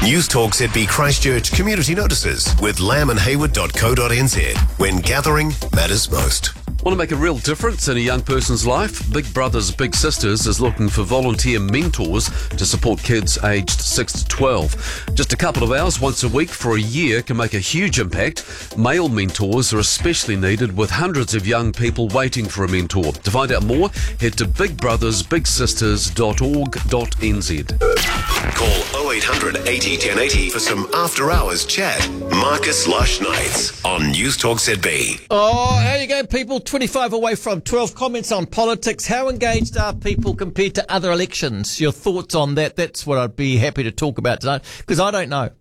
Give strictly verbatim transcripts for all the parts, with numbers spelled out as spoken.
News Talk Z B Christchurch community notices with lamb and hayward dot co dot n z when gathering matters most. Want to make a real difference in a young person's life? Big Brothers Big Sisters is looking for volunteer mentors to support kids aged six to twelve. Just a couple of hours once a week for a year can make a huge impact. Male mentors are especially needed, with hundreds of young people waiting for a mentor. To find out more, head to big brothers big sisters dot org dot n z. Call oh eight hundred eighty ten eighty for some after-hours chat. Marcus Lush Nights on News Talk Z B. Oh, how you go, people? twenty-five away from twelve. Comments on politics. How engaged are people compared to other elections? Your thoughts on that? That's what I'd be happy to talk about tonight, because I don't know.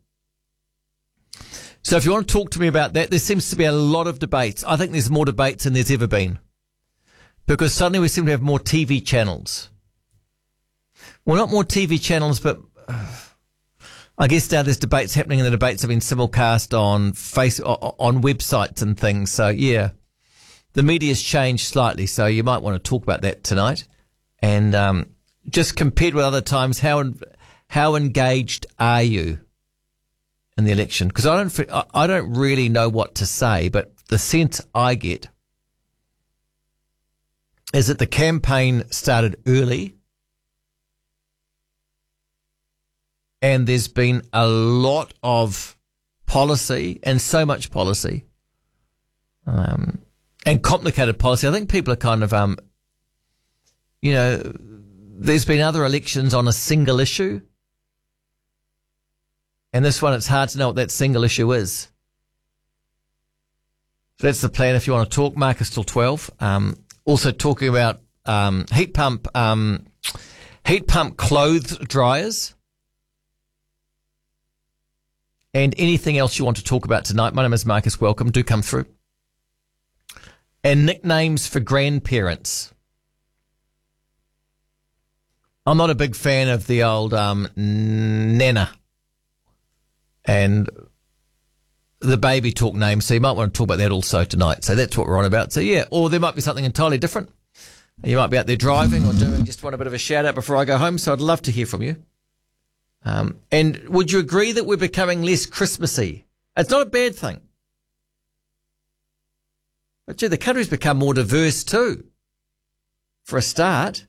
So if you want to talk to me about that, there seems to be a lot of debates. I think there's more debates than there's ever been, because suddenly we seem to have more T V channels. Well, not more T V channels, but uh, I guess now there's debates happening, and the debates have been simulcast on face on websites and things. So yeah. The media's changed slightly, so you might want to talk about that tonight. And um, just compared with other times, how how engaged are you in the election? Because I don't I don't really know what to say, but the sense I get is that the campaign started early, and there's been a lot of policy, and so much policy. Um. And complicated policy. I think people are kind of, um, you know, there's been other elections on a single issue. And this one, it's hard to know what that single issue is. So that's the plan if you want to talk. Marcus till twelve. Um, also talking about um, heat pump, um, heat pump clothes dryers. And anything else you want to talk about tonight. My name is Marcus. Welcome. Do come through. And nicknames for grandparents. I'm not a big fan of the old um, Nana and the baby talk name, so you might want to talk about that also tonight. So that's what we're on about. So yeah, or there might be something entirely different. You might be out there driving or doing, just want a bit of a shout out before I go home, so I'd love to hear from you. Um, and would you agree that we're becoming less Christmassy? It's not a bad thing. But gee, the country's become more diverse too, for a start.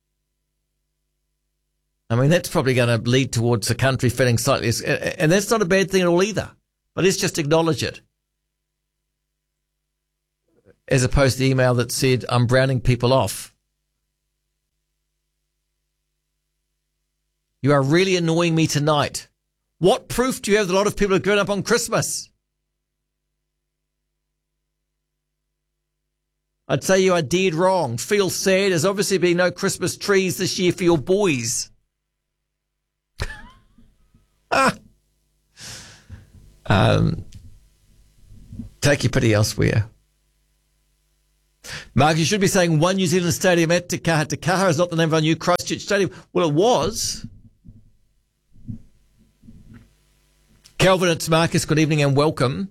I mean, that's probably going to lead towards the country feeling slightly, and that's not a bad thing at all either. But let's just acknowledge it. As opposed to the email that said, I'm browning people off. You are really annoying me tonight. What proof do you have that a lot of people have grown up on Christmas? I'd say you are dead wrong. Feel sad. There's obviously been no Christmas trees this year for your boys. ah. Um, take your pity elsewhere. Mark, you should be saying One New Zealand Stadium at Te Kaha. Te Kaha is not the name of our new Christchurch Stadium. Well, it was. Calvin, it's Marcus. Good evening and welcome.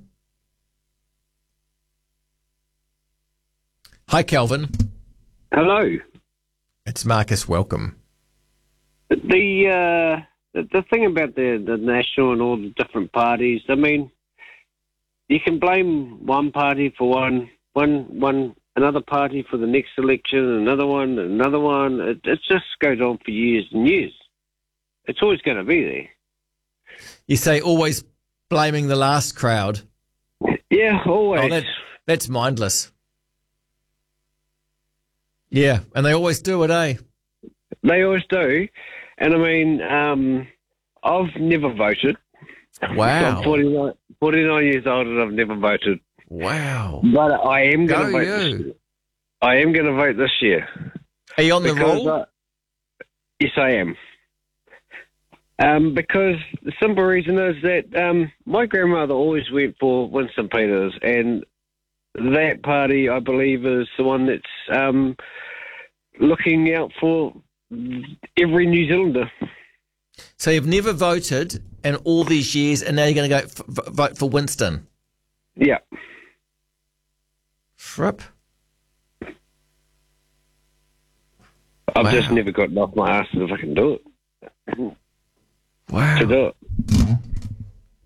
Hi, Calvin. Hello. It's Marcus. Welcome. The uh, the, the thing about the, the national and all the different parties, I mean, you can blame one party for one, one, one, another party for the next election, another one, another one. It, it just goes on for years and years. It's always going to be there. You say always blaming the last crowd. Yeah, always. Oh, that, that's mindless. Yeah, and they always do it, eh? They always do. And I mean, um, I've never voted. Wow. I'm forty-nine, forty-nine years old and I've never voted. Wow. But I am going to vote you. this year. I am going to vote this year. Are you on the roll? I, yes, I am. Um, because the simple reason is that um, my grandmother always went for Winston Peters, and that party, I believe, is the one that's um, looking out for every New Zealander. So you've never voted in all these years, and now you're going to go f- vote for Winston? Yeah. Fripp. I've Wow. just never gotten off my ass if I can do it. Wow. To do it.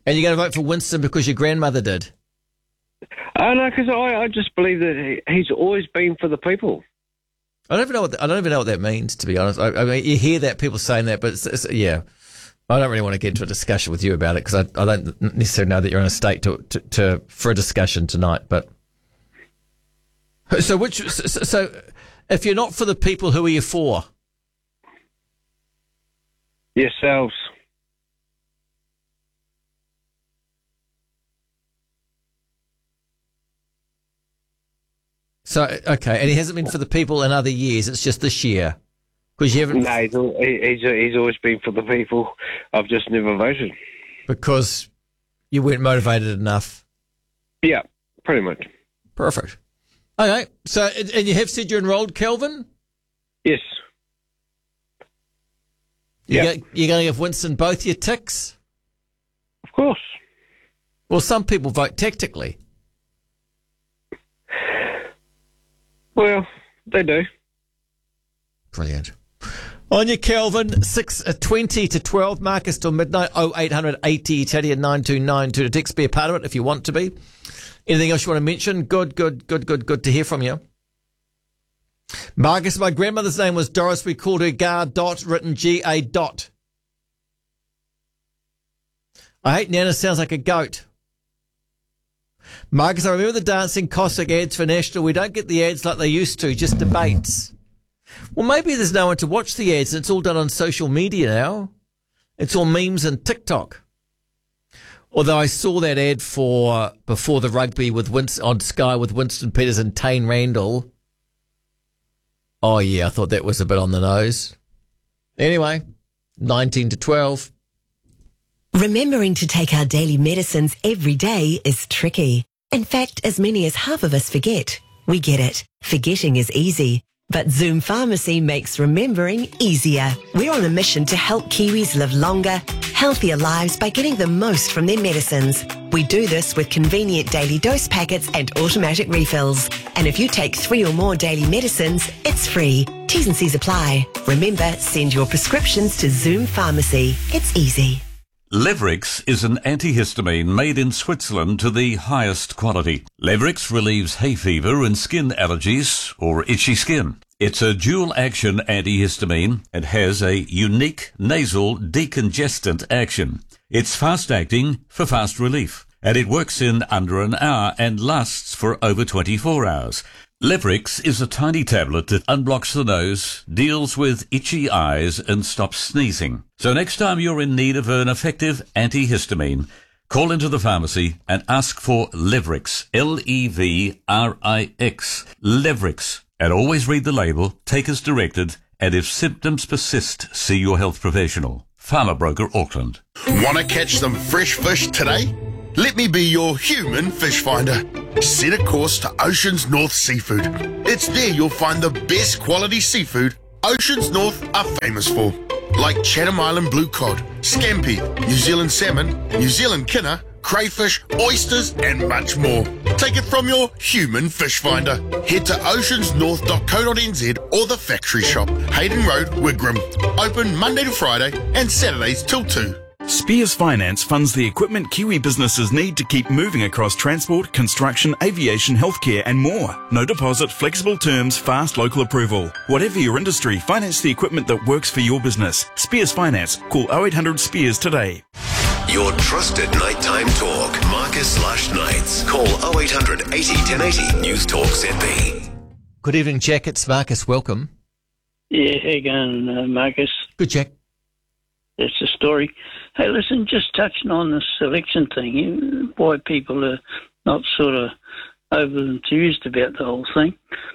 And you're going to vote for Winston because your grandmother did? Oh, no, because I, I just believe that he, he's always been for the people. I don't even know what the, I don't even know what that means, to be honest. I, I mean, you hear that, people saying that, but it's, it's, yeah, I don't really want to get into a discussion with you about it because I, I don't necessarily know that you're in a state to, to, to for a discussion tonight. But so, which so, so, if you're not for the people, who are you for? Yourselves. So, okay, and he hasn't been for the people in other years. It's just this year because you haven't. No, he's, al- he- he's he's always been for the people. I've just never voted. Because you weren't motivated enough. Yeah, pretty much. Perfect. Okay, so and and you have said you're enrolled, Kelvin? Yes. You're, Yeah. go, you're going to give Winston both your ticks? Of course. Well, some people vote tactically. Well, they do. Brilliant. On your Kelvin, six uh, twenty to twelve, Marcus till midnight, oh eight hundred eighty, Teddy at nine two nine two to text, be a part of it if you want to be. Anything else you want to mention? Good, good, good, good, good to hear from you. Marcus, my grandmother's name was Doris. We called her Gar Dot, written G A Dot. I hate Nana, sounds like a goat. Marcus, I remember the Dancing Cossack ads for National. We don't get the ads like they used to, just debates. Well, maybe there's no one to watch the ads. It's all done on social media now. It's all memes and TikTok. Although I saw that ad for before the rugby with Winston, on Sky with Winston Peters and Tane Randall. Oh, yeah, I thought that was a bit on the nose. Anyway, nineteen to twelve. Remembering to take our daily medicines every day is tricky. In fact, as many as half of us forget. We get it. Forgetting is easy. But Zoom Pharmacy makes remembering easier. We're on a mission to help Kiwis live longer, healthier lives by getting the most from their medicines. We do this with convenient daily dose packets and automatic refills. And if you take three or more daily medicines, it's free. T's and C's apply. Remember, send your prescriptions to Zoom Pharmacy. It's easy. Levrix is an antihistamine made in Switzerland to the highest quality. Levrix relieves hay fever and skin allergies or itchy skin. It's a dual-action antihistamine and has a unique nasal decongestant action. It's fast-acting for fast relief, and it works in under an hour and lasts for over twenty-four hours. Levrix is a tiny tablet that unblocks the nose, deals with itchy eyes, and stops sneezing. So next time you're in need of an effective antihistamine, call into the pharmacy and ask for Levrix, L E V R I X, Levrix. And always read the label, take as directed, and if symptoms persist, see your health professional. Farmer Broker Auckland. Want to catch some fresh fish today? Let me be your human fish finder. Set a course to Oceans North Seafood. It's there you'll find the best quality seafood Oceans North are famous for, like Chatham Island blue cod, scampi, New Zealand salmon, New Zealand kinner, crayfish, oysters, and much more. Take it from your human fish finder. Head to oceans north dot co dot n z or the factory shop, Hayden Road, Wigram. Open Monday to Friday and Saturdays till two. Spears Finance funds the equipment Kiwi businesses need to keep moving across transport, construction, aviation, healthcare and more. No deposit, flexible terms, fast local approval. Whatever your industry, finance the equipment that works for your business. Spears Finance. Call oh eight hundred SPEARS today. Your trusted nighttime talk. Marcus Lush Nights. Call oh eight hundred eighty ten eighty. News Talk Z B. Good evening, Jack. It's Marcus. Welcome. Yeah, how you going, uh, Marcus? Good, Jack. That's the story. Hey, listen, just touching on this election thing, why people are not sort of over enthused about the whole thing.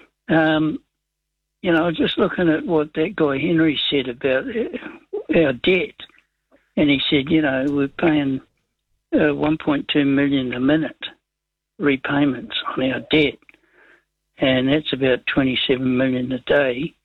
Um, you know, just looking at what that guy Henry said about our debt, and he said, you know, we're paying uh, one point two million dollars a minute repayments on our debt, and that's about twenty-seven million dollars a day.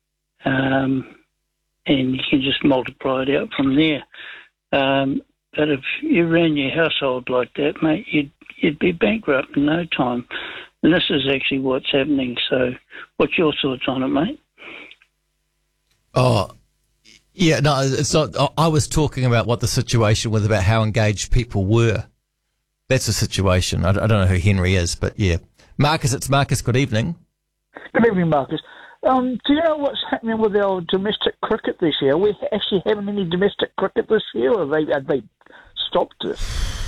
Um, and you can just multiply it out from there. Um, but if you ran your household like that, mate, you'd you'd be bankrupt in no time. And this is actually what's happening. So what's your thoughts on it, mate? Oh, Yeah, no, it's not. I was talking about what the situation was, about how engaged people were. That's the situation. I, I don't know who Henry is, but yeah. Marcus, it's Marcus. Good evening. Good evening, Marcus. Um, do you know what's happening with our domestic cricket this year? Are we actually having any domestic cricket this year, or have they, have they stopped it?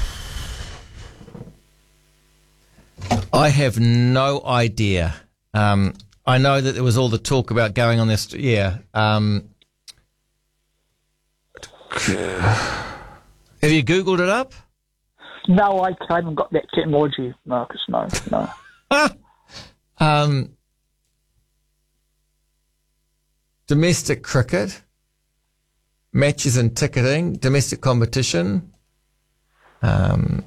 I have no idea. Um, I know that there was all the talk about going on this. Yeah. Um, have you Googled it up? No, I haven't got that technology, Marcus. No, no. um, domestic cricket, matches and ticketing, domestic competition. Um,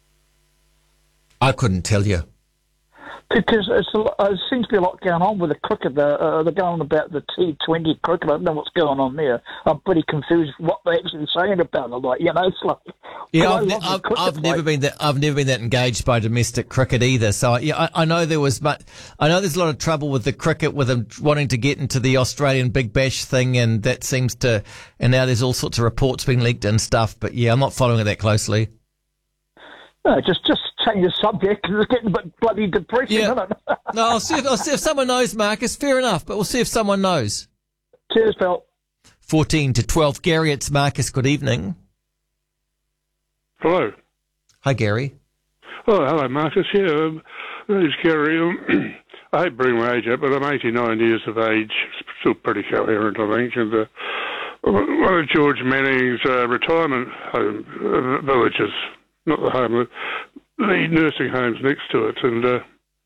I couldn't tell you. Because it's a, uh, there seems to be a lot going on with the cricket. They're, uh, they're going on about the T twenty cricket. I don't know what's going on there. I'm pretty confused what they're actually saying about it. Like, you know, it's like... Yeah, I've, ne- I've, cricket, I've never been that. I've never been that engaged by domestic cricket either. So yeah, I, I know there was, but I know there's a lot of trouble with the cricket, with them wanting to get into the Australian Big Bash thing, and that seems to. And now there's all sorts of reports being leaked and stuff. But yeah, I'm not following it that closely. No, just just change the subject because it's getting a bit bloody depressing, Yeah. isn't it? No, I'll see if I'll see if someone knows, Marcus. Fair enough, but we'll see if someone knows. Cheers, pal. Fourteen to twelve, Gary. It's Marcus. Good evening. Hello. Hi, Gary. Oh, hello, Marcus. Yeah, um, my name's Gary. Um, I hate bringing my age up, but I'm eighty-nine years of age, still pretty coherent, I think. And uh, one of George Manning's uh, retirement home uh, villages, not the home, the nursing homes next to it, and uh,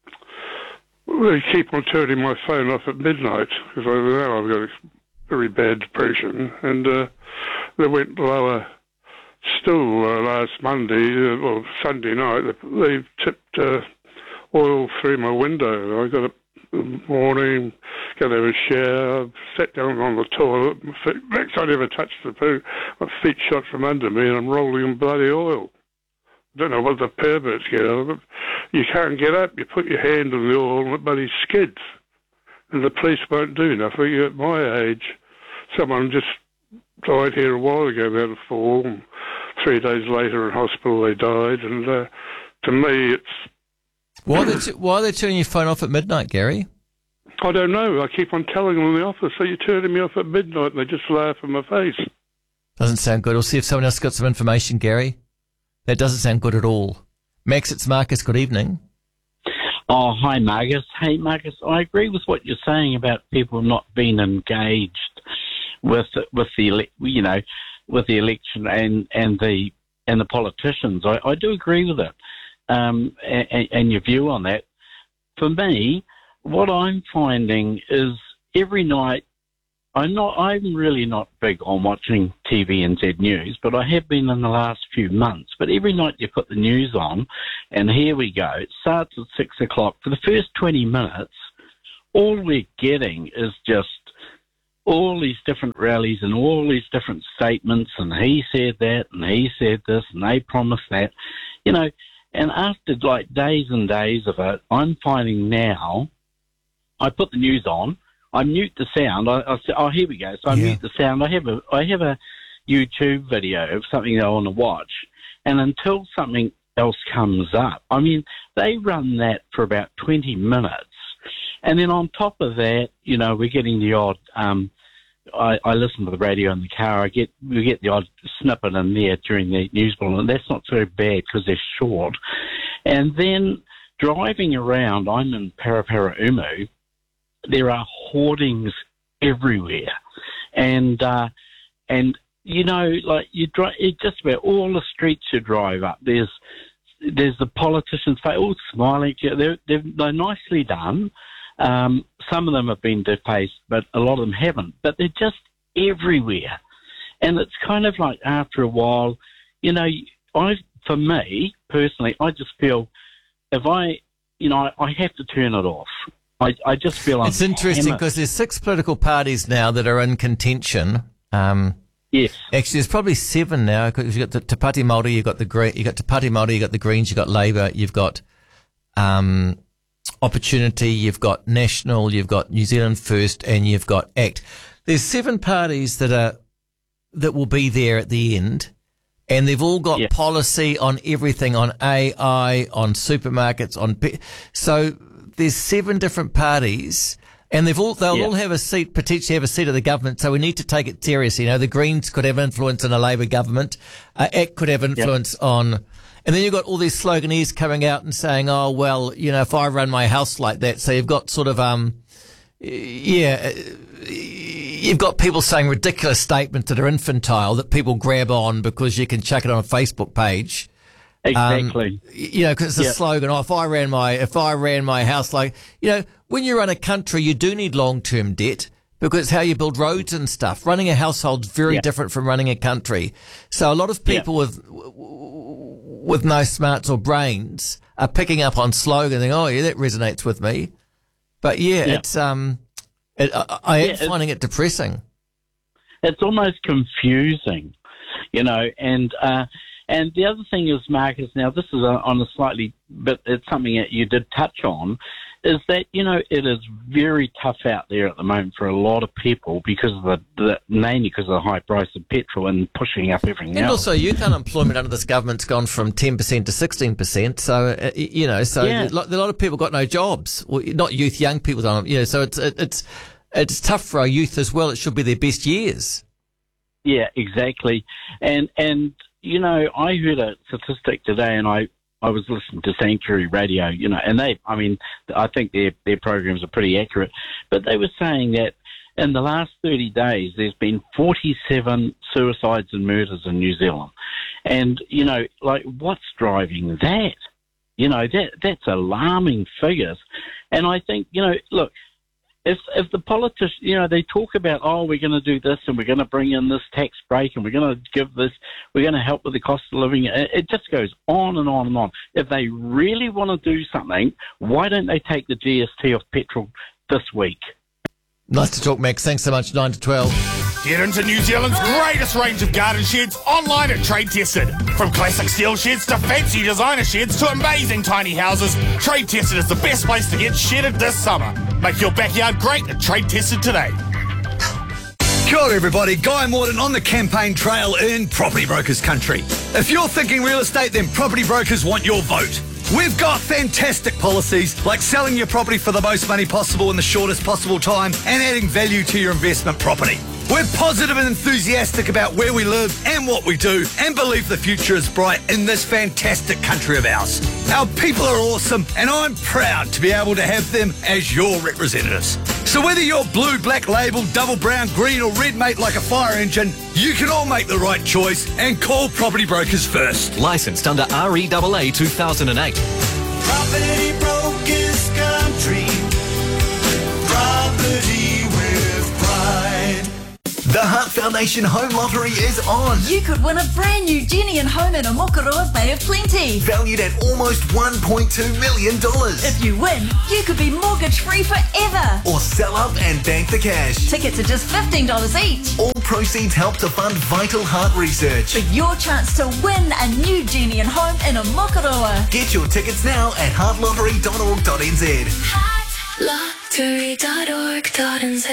they keep on turning my phone off at midnight because I know I've got a very bad depression, and uh, they went lower. Still, uh, last Monday, uh, well, Sunday night, they, they tipped uh, oil through my window. I got up in the morning, got to have a shower, sat down on the toilet. My feet, next I never touched the poo. My feet shot from under me, and I'm rolling in bloody oil. I don't know what the perverts get out of it. You can't get up. You put your hand on the oil, and it bloody skids. And the police won't do nothing. At my age, someone just died here a while ago, about a fall. And three days later in hospital they died, and uh, to me it's... Why are, they t- why are they turning your phone off at midnight, Gary? I don't know. I keep on telling them in the office, so you're turning me off at midnight, and they just laugh in my face. Doesn't sound good. We'll see if someone else got some information, Gary. That doesn't sound good at all. Max, it's Marcus. Good evening. Oh, hi, Marcus. Hey, Marcus, I agree with what you're saying about people not being engaged with with the ele- you know with the election and, and the and the politicians. I, I do agree with it, um, and, and your view on that. For me, what I'm finding is every night. I'm not. I'm really not big on watching T V N Z News, but I have been in the last few months. But every night you put the news on, and here we go. It starts at six o'clock. For the first twenty minutes, all we're getting is just all these different rallies and all these different statements, and he said that, and he said this, and they promised that, you know. And after like days and days of it, I'm finding now, I put the news on, I mute the sound. I, I say, oh, here we go. So I yeah. mute the sound. I have a, I have a YouTube video of something I want to watch, and until something else comes up, I mean, they run that for about twenty minutes. And then on top of that, you know, we're getting the odd, um, I, I listen to the radio in the car. I get, we get the odd snippet in there during the news bulletin. That's not so bad because they're short. And then driving around, I'm in Paraparaumu, there are hoardings everywhere. And, uh, and, you know, like you drive, just about all the streets you drive up, there's, there's the politicians, they all smiling. They're, they're, they're nicely done. Um, some of them have been defaced, but a lot of them haven't. But they're just everywhere. And it's kind of like after a while, you know, I, for me, personally, I just feel if I, you know, I, I have to turn it off. I, I just feel I'm It's interesting because there's six political parties now that are in contention. Um, yes. Actually, there's probably seven now because you've got the Te Pāti Māori, you've got the Green, you've got Te Pāti Māori, you've got the Greens, you've got Labour, you've got um, Opportunity, you've got National, you've got New Zealand First, and you've got ACT. there's seven parties that are that will be there at the end, and they've all got Yeah. policy on everything, on A I, on supermarkets, on pe- so there's seven different parties. And they've all, they'll Yeah. all have a seat, potentially have a seat of the government. So we need to take it seriously. You know, the Greens could have influence in a Labor government. Uh, A C T could have influence yep. on, and then you've got all these sloganeers coming out and saying, oh, well, you know, if I run my house like that. So you've got sort of, um, yeah, you've got people saying ridiculous statements that are infantile that people grab on because you can chuck it on a Facebook page. Exactly. Um, you know, because it's a Yep. slogan. Oh, if I ran my, if I ran my house like, you know, when you run a country, you do need long-term debt because it's how you build roads and stuff. Running a household's very Yep. different from running a country. So a lot of people Yep. with with no smarts or brains are picking up on slogan, thinking, "Oh, yeah, that resonates with me." But yeah, Yep. it's um, it, I, I am Yeah, it- finding it depressing. It's almost confusing, you know, and uh, and the other thing is, Marcus, now this is on a slightly, but it's something that you did touch on, is that, you know, it is very tough out there at the moment for a lot of people because of the, the mainly because of the high price of petrol and pushing up everything And else. also, youth unemployment under this government's gone from ten percent to sixteen percent. So, uh, you know, so Yeah. a lot a lot of people got no jobs. Well, not youth, young people don't. You know, so it's it, it's it's tough for our youth as well. It should be their best years. Yeah, exactly. And, and you know, I heard a statistic today, and I, I was listening to Sanctuary Radio, you know, and they, I mean, I think their, their programs are pretty accurate, but they were saying that in the last thirty days, there's been forty-seven suicides and murders in New Zealand. And, you know, like, what's driving that? You know, that that's alarming figures. And I think, you know, look, If if the politicians, you know, they talk about, oh, we're going to do this and we're going to bring in this tax break and we're going to give this, we're going to help with the cost of living. It, it just goes on and on and on. If they really want to do something, why don't they take the G S T off petrol this week? Nice to talk, Max. Thanks so much. Nine to twelve. Get into New Zealand's greatest range of garden sheds online at Trade Tested. From classic steel sheds to fancy designer sheds to amazing tiny houses, Trade Tested is the best place to get shedded this summer. Make your backyard great at Trade Tested today. Kia ora everybody, Guy Morton on the campaign trail in Property Brokers country. If you're thinking real estate, then Property Brokers want your vote. We've got fantastic policies like selling your property for the most money possible in the shortest possible time and adding value to your investment property. We're positive and enthusiastic about where we live and what we do and believe the future is bright in this fantastic country of ours. Our people are awesome and I'm proud to be able to have them as your representatives. So whether you're blue, black label, double brown, green or red mate like a fire engine, you can all make the right choice and call Property Brokers first. Licensed under R E A A two thousand eight. Property Brokers Country. Property with pride. The Heart Foundation Home Lottery is on. You could win a brand new Jenny and home in Omokoroa Bay of Plenty. Valued at almost one point two million dollars. If you win, you could be mortgage-free forever. Or sell up and bank the cash. Tickets are just fifteen dollars each. All proceeds help to fund vital heart research. For your chance to win a new Jenny and home in Omokoroa. Get your tickets now at heart lottery dot org dot n z. heart lottery dot org dot n z.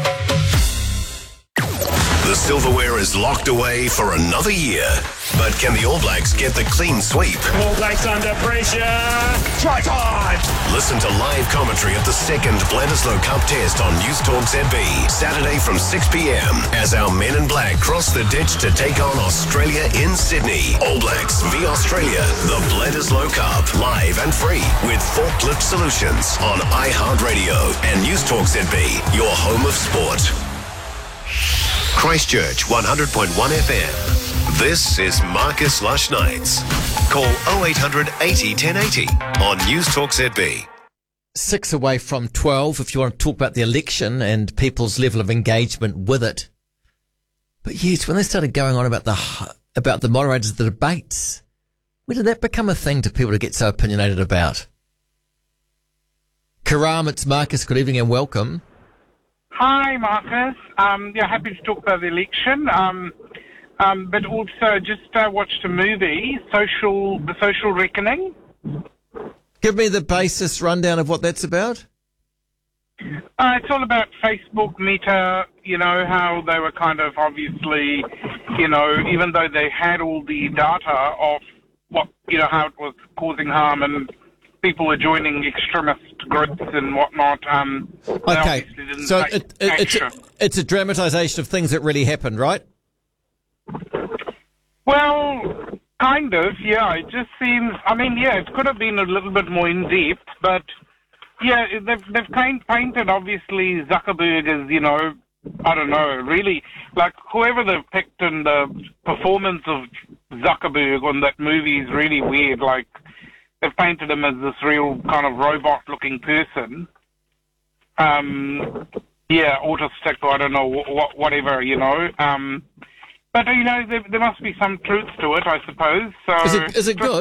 The silverware is locked away for another year. But can the All Blacks get the clean sweep? All Blacks under pressure. Try time. Listen to live commentary of the second Bledisloe Cup test on News Talk Z B, Saturday from six p.m. as our men in black cross the ditch to take on Australia in Sydney. All Blacks v Australia, the Bledisloe Cup, live and free with Forklift Solutions on iHeartRadio and News Talk Z B, your home of sport. Christchurch one hundred point one F M. This is Marcus Lush Nights. Call oh eight hundred eighty ten eighty on News Talk Z B. Six away from twelve if you want to talk about the election and people's level of engagement with it. But yes, when they started going on about the about the moderators of the debates, when did that become a thing to people to get so opinionated about? Karam, it's Marcus. Good evening and welcome. Hi, Marcus. Um, yeah, happy to talk about the election. Um, um, but also just uh, watched a movie, Social, The Social Reckoning. Give me the basis rundown of what that's about. Uh, it's all about Facebook, Meta, you know, how they were kind of obviously, you know, even though they had all the data of what, you know, how it was causing harm and people were joining extremist groups and whatnot. Um, Okay, so take it, it, it's, a, it's a dramatisation of things that really happened, right? Well, kind of, yeah. It just seems, I mean, yeah, it could have been a little bit more in-depth, but, yeah, they've, they've kind of painted, obviously, Zuckerberg as, you know, I don't know, really, like, whoever they've picked and the performance of Zuckerberg on that movie is really weird. Like, they've painted him as this real kind of robot-looking person. Um, yeah, autistic, or I don't know, wh- whatever, you know. Um, but, you know, there, there must be some truth to it, I suppose. So Is it, is it good?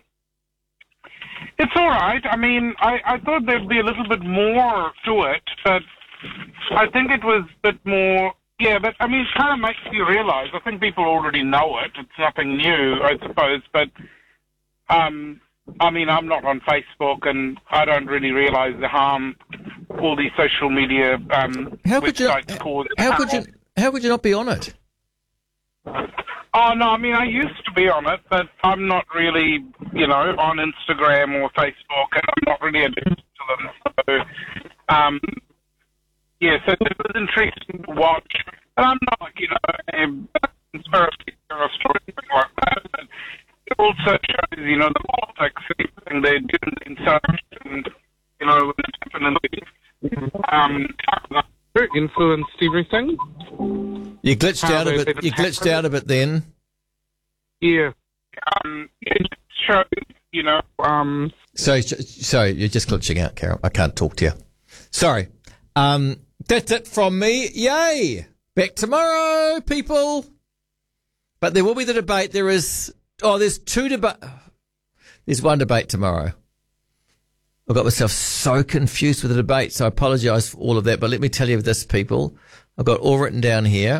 It's all right. I mean, I, I thought there'd be a little bit more to it, but I think it was a bit more, yeah, but, I mean, it kind of makes you realise, I think people already know it, it's nothing new, I suppose, but, um, I mean, I'm not on Facebook, and I don't really realise the harm all these social media um, How could you, websites cause. how could you, how could you not be on it? Oh, no, I mean, I used to be on it, but I'm not really, you know, on Instagram or Facebook, and I'm not really addicted to them. So, um, yeah, so it was interesting to watch. And I'm not, you know, a conspiracy theorist or anything like that, but it also shows, you know, the politics and they're doing inside, and, you know, what's happening in the, um, influenced everything. You glitched How out a they- bit. they You glitched happen. out a bit then. Yeah. Um, it shows, you know, um, So, sorry, you're just glitching out, Carol. I can't talk to you. Sorry. Um, that's it from me. Yay! Back tomorrow, people. But there will be the debate. There is. Oh, there's two debate. There's one debate tomorrow. I got myself so confused with the debate, so I apologise for all of that. But let me tell you this, people. I've got all written down here.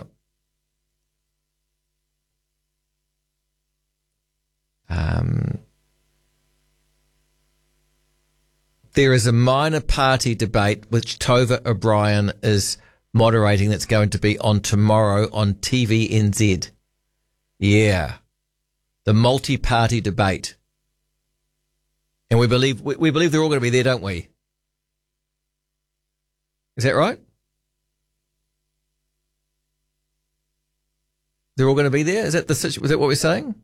Um, there is a minor party debate which Tova O'Brien is moderating that's going to be on tomorrow on T V N Z. Yeah. The multi-party debate. And we believe we, we believe they're all going to be there, don't we? Is that right? They're all going to be there? Is that the situ- is that what we're saying?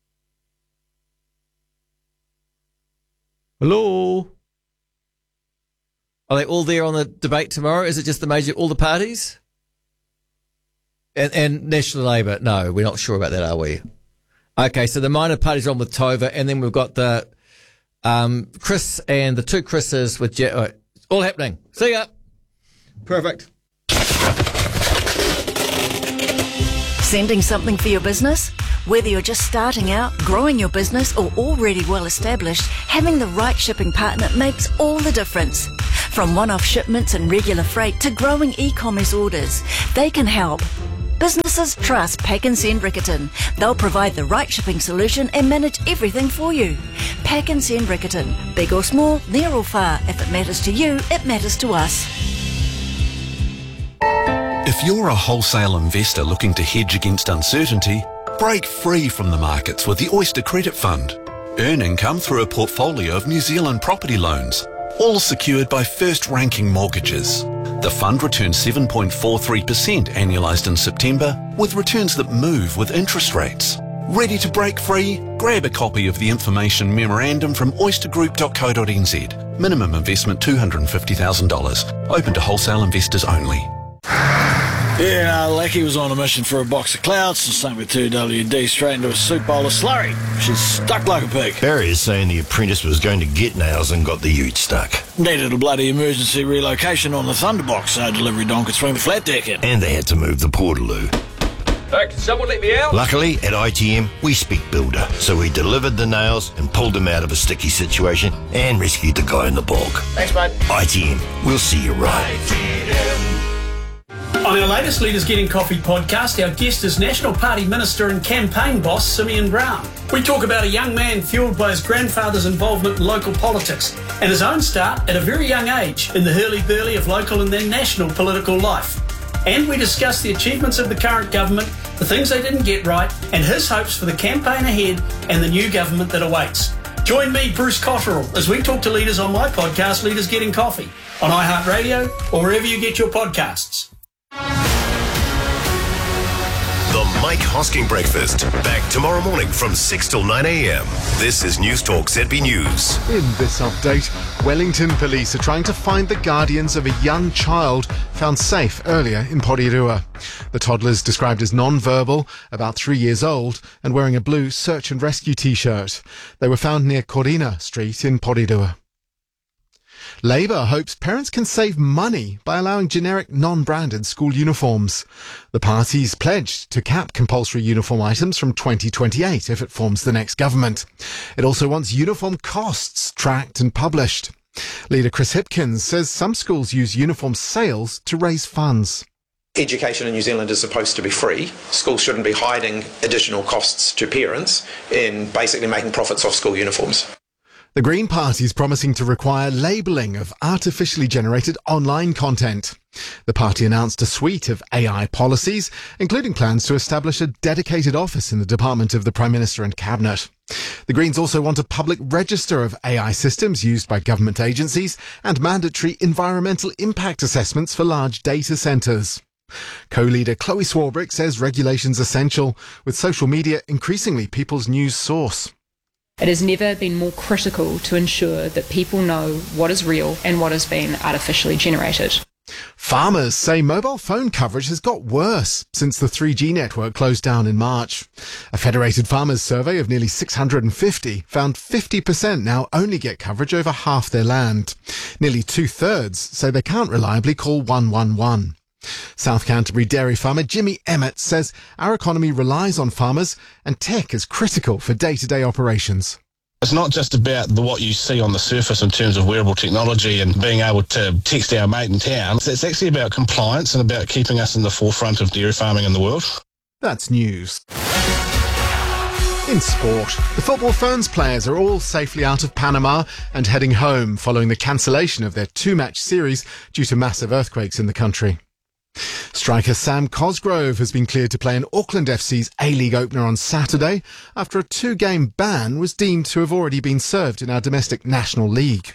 Hello? Are they all there on the debate tomorrow? Is it just the major, all the parties? And, and National Labour? No, we're not sure about that, are we? Okay, so the minor parties are on with Tova, and then we've got the um, Chris and the two Chris's with Je- oh, all happening. See ya. Perfect. Sending something for your business? Whether you're just starting out, growing your business, or already well established, having the right shipping partner makes all the difference. From one-off shipments and regular freight to growing e-commerce orders, they can help. Businesses trust Pack and Send Riccarton. They'll provide the right shipping solution and manage everything for you. Pack and Send Riccarton. Big or small, near or far. If it matters to you, it matters to us. If you're a wholesale investor looking to hedge against uncertainty, break free from the markets with the Oyster Credit Fund. Earn income through a portfolio of New Zealand property loans, all secured by first-ranking mortgages. The fund returns seven point four three percent annualised in September, with returns that move with interest rates. Ready to break free? Grab a copy of the information memorandum from oyster group dot co dot n z. Minimum investment two hundred fifty thousand dollars. Open to wholesale investors only. Yeah, Lecky was on a mission for a box of clouds and sunk with two W D straight into a soup bowl of slurry. She's stuck like a pig. Barry is saying the apprentice was going to get nails and got the ute stuck. Needed a bloody emergency relocation on the Thunderbox, so delivery don could swing the flat deck in. And they had to move the portaloo. Hey, can someone let me out? Luckily, at I T M, we speak builder, so we delivered the nails and pulled him out of a sticky situation and rescued the guy in the bog. Thanks, mate. I T M, we'll see you right. On our latest Leaders Getting Coffee podcast, our guest is National Party Minister and campaign boss Simeon Brown. We talk about a young man fuelled by his grandfather's involvement in local politics and his own start at a very young age in the hurly-burly of local and then national political life. And we discuss the achievements of the current government, the things they didn't get right, and his hopes for the campaign ahead and the new government that awaits. Join me, Bruce Cotterill, as we talk to leaders on my podcast, Leaders Getting Coffee, on iHeartRadio or wherever you get your podcasts. The Mike Hosking Breakfast. Back tomorrow morning from six till nine a.m. This is News Talk Z B News. In this update, Wellington police are trying to find the guardians of a young child found safe earlier in Porirua. The toddler is described as non-verbal, about three years old, and wearing a blue search and rescue t-shirt. They were found near Corina Street in Porirua. Labour hopes parents can save money by allowing generic non-branded school uniforms. The party's pledged to cap compulsory uniform items from twenty twenty-eight if it forms the next government. It also wants uniform costs tracked and published. Leader Chris Hipkins says some schools use uniform sales to raise funds. Education in New Zealand is supposed to be free. Schools shouldn't be hiding additional costs to parents in basically making profits off school uniforms. The Green Party is promising to require labelling of artificially generated online content. The party announced a suite of A I policies, including plans to establish a dedicated office in the Department of the Prime Minister and Cabinet. The Greens also want a public register of A I systems used by government agencies and mandatory environmental impact assessments for large data centres. Co-leader Chloe Swarbrick says regulation's essential, with social media increasingly people's news source. It has never been more critical to ensure that people know what is real and what has been artificially generated. Farmers say mobile phone coverage has got worse since the three G network closed down in March. A Federated Farmers survey of nearly six hundred fifty found fifty percent now only get coverage over half their land. Nearly two-thirds say they can't reliably call one one one. South Canterbury dairy farmer Jimmy Emmett says our economy relies on farmers and tech is critical for day-to-day operations. It's not just about the, what you see on the surface in terms of wearable technology and being able to text our mate in town. It's actually about compliance and about keeping us in the forefront of dairy farming in the world. That's news. In sport, the Football Ferns players are all safely out of Panama and heading home following the cancellation of their two-match series due to massive earthquakes in the country. Striker Sam Cosgrove has been cleared to play in Auckland F C's A-League opener on Saturday after a two-game ban was deemed to have already been served in our domestic National League.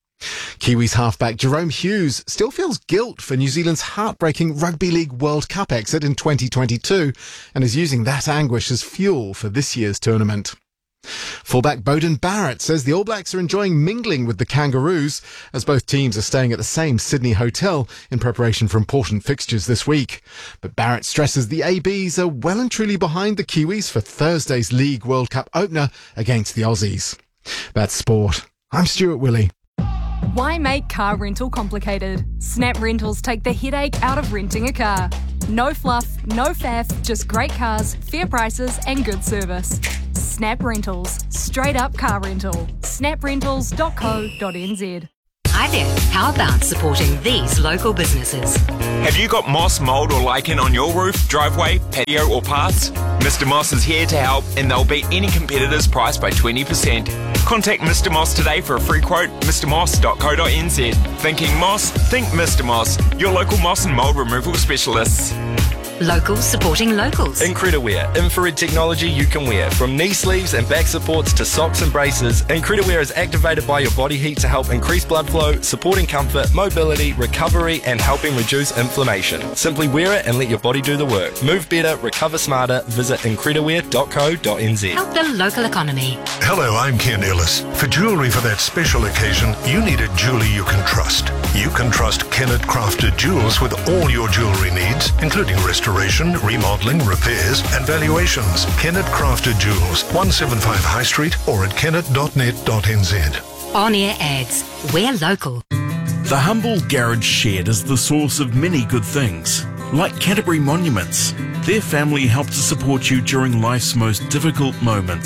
Kiwis halfback Jerome Hughes still feels guilt for New Zealand's heartbreaking Rugby League World Cup exit in twenty twenty-two and is using that anguish as fuel for this year's tournament. Fullback Beauden Barrett says the All Blacks are enjoying mingling with the Kangaroos as both teams are staying at the same Sydney hotel in preparation for important fixtures this week. But Barrett stresses the A Bs are well and truly behind the Kiwis for Thursday's League World Cup opener against the Aussies. That's sport. I'm Stuart Willey. Why make car rental complicated? Snap Rentals take the headache out of renting a car. No fluff, no faff, just great cars, fair prices and good service. Snap Rentals. Straight up car rental. snap rentals dot co dot n z. Hi there. How about supporting these local businesses? Have you got moss, mould or lichen on your roof, driveway, patio or paths? Mister Moss is here to help and they'll beat any competitor's price by twenty percent. Contact Mister Moss today for a free quote, mr moss dot co dot n z. Thinking moss? Think Mister Moss, your local moss and mould removal specialists. Locals supporting locals. Incrediwear, infrared technology you can wear. From knee sleeves and back supports to socks and braces, Incrediwear is activated by your body heat to help increase blood flow, supporting comfort, mobility, recovery and helping reduce inflammation. Simply wear it and let your body do the work. Move better, recover smarter. Visit incrediwear dot co dot n z. Help the local economy. Hello, I'm Ken Ellis. For jewellery for that special occasion, you need a jeweller you can trust. You can trust Kennett Crafted Jewels with all your jewellery needs, including restoration, remodelling, repairs and valuations. Kennett Crafted Jewels, one seventy-five High Street or at kennett dot net dot n z. On-air ads. We're local. The humble garage shed is the source of many good things, like Canterbury Monuments. Their family helped to support you during life's most difficult moments.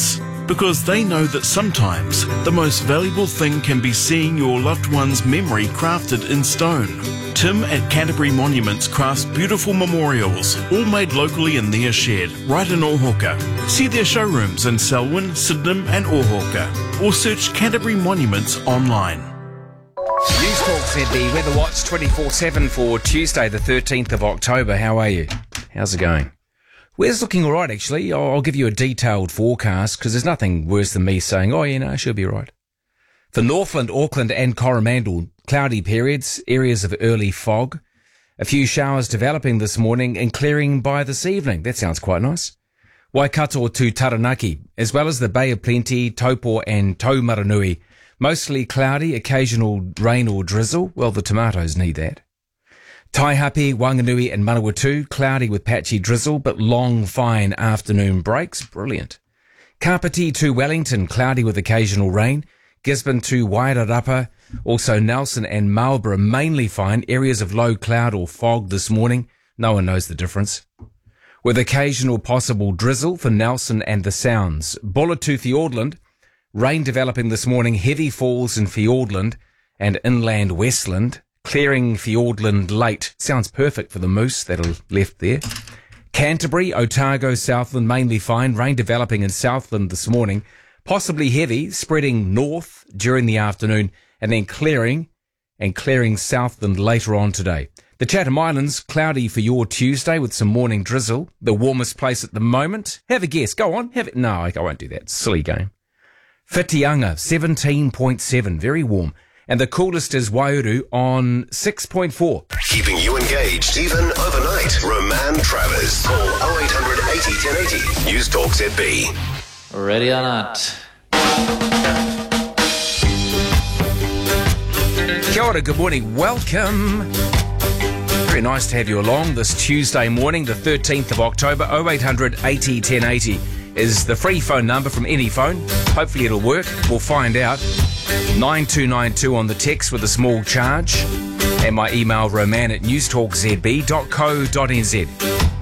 because they know that sometimes the most valuable thing can be seeing your loved one's memory crafted in stone. Tim at Canterbury Monuments crafts beautiful memorials, all made locally in their shed, right in Ōhoka. See their showrooms in Selwyn, Sydenham and Ōhoka, or search Canterbury Monuments online. News Talk Z B Weather Watch twenty-four seven for Tuesday the thirteenth of October. How are you? How's it going? Weather's looking all right, actually. I'll give you a detailed forecast because there's nothing worse than me saying, oh, you know, she'll be right. For Northland, Auckland and Coromandel, cloudy periods, areas of early fog. A few showers developing this morning and clearing by this evening. That sounds quite nice. Waikato to Taranaki, as well as the Bay of Plenty, Taupo and Taumaranui. Mostly cloudy, occasional rain or drizzle. Well, the tomatoes need that. Taihape, Wanganui and Manawatu, cloudy with patchy drizzle, but long, fine afternoon breaks. Brilliant. Kapiti to Wellington, cloudy with occasional rain. Gisborne to Wairarapa, also Nelson and Marlborough, mainly fine. Areas of low cloud or fog this morning. No one knows the difference. With occasional possible drizzle for Nelson and the Sounds. Buller to Fiordland, rain developing this morning, heavy falls in Fiordland and inland Westland. Clearing Fiordland late. Sounds perfect for the moose that are left there. Canterbury, Otago, Southland, mainly fine. Rain developing in Southland this morning. Possibly heavy, spreading north during the afternoon and then clearing and clearing Southland later on today. The Chatham Islands, cloudy for your Tuesday with some morning drizzle. The warmest place at the moment. Have a guess. Go on. Have it. No, I won't do that. Silly game. Whitianga, seventeen point seven. Very warm. And the coolest is Waiouru on six point four. Keeping you engaged even overnight. Roman Travers. Call oh eight hundred eighty ten eighty. News Talk Z B. Ready or not. Kia ora, good morning. Welcome. Very nice to have you along this Tuesday morning, the thirteenth of October. oh eight hundred eighty ten eighty is the free phone number from any phone. Hopefully it'll work. We'll find out. nine two nine two on the text with a small charge. And my email, roman at newstalk z b dot co dot n z.